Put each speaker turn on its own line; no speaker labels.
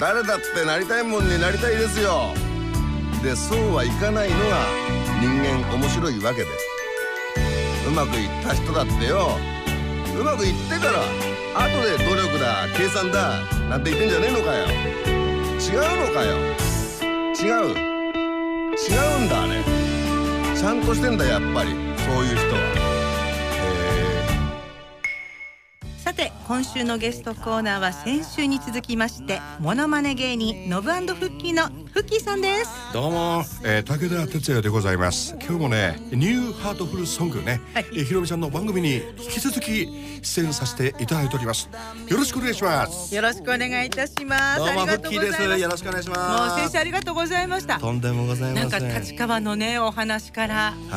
誰だってなりたいもんになりたいですよ。でそうはいかないのが人間面白いわけで、うまくいった人だってよ、うまくいってから後で努力だ計算だなんて言ってんじゃねえのかよ。違うのかよ。違うんだね。ちゃんとしてんだやっぱりそういう人は。
さて今週のゲストコーナーは先週に続きましてモノマネ芸人ノブ&フッキーのフッキーさんです。
どうも、武田鉄矢でございます。今日もねニューハートフルソングね、ひろみちゃんの番組に引き続き出演させていただいております。よろしくお願いします。
よろしくお願いいたします。
どうも
ありがとう
フッキー
ございます。
です。よろしくお願いします。
もう先生ありがとうございました。
とんでもございません。
なんか立川のねお話から